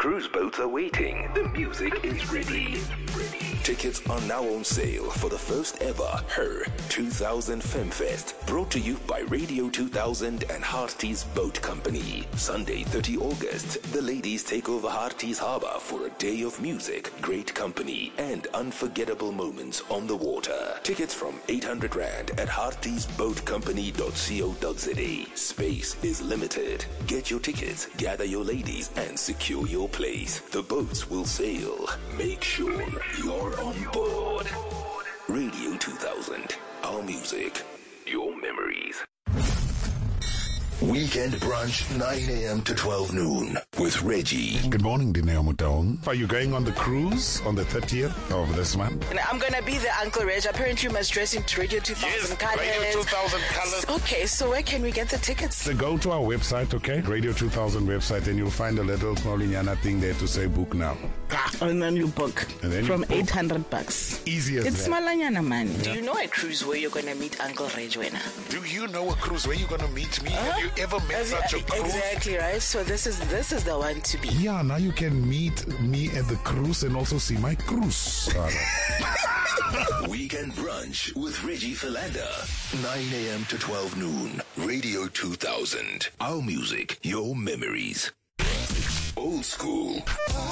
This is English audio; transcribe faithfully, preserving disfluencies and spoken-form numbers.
cruise boats are waiting. The music is ready. Tickets are now on sale for the first ever Her two thousand FemFest, brought to you by Radio two thousand and Hearties Boat Company. Sunday, thirtieth of August, the ladies take over Hearties Harbour for a day of music, great company, and unforgettable moments on the water. Tickets from eight hundred rand at hearties boat company dot co dot za. Space is limited. Get your tickets, gather your ladies, and secure your place. The boats will sail. Make sure you're on board. Radio two thousand. Our music, your memories. Weekend brunch, nine a.m. to twelve noon with Reggie. Good morning, Dineo Mutong. Are you going on the cruise on the thirtieth of this month? I'm going to be the Uncle Reg. Apparently, you must dress into Radio two thousand Yes, colors. Radio two thousand colors. Okay, so where can we get the tickets? So go to our website, okay? Radio two thousand website, and you'll find a little small Inyana thing there to say book now. And then you book And then you from book. eight hundred bucks. Easy as It's that. Malanyana money. Do you know a cruise where you're going to meet Uncle Reg winner? Do you know a cruise where you're going to meet me? Have you ever met such a cruise? Exactly, right? So this is this is the one to be. Yeah, now you can meet me at the cruise and also see my cruise. Weekend brunch with Reggie Philander. nine a.m. to twelve noon. Radio two thousand. Our music, your memories. Old school.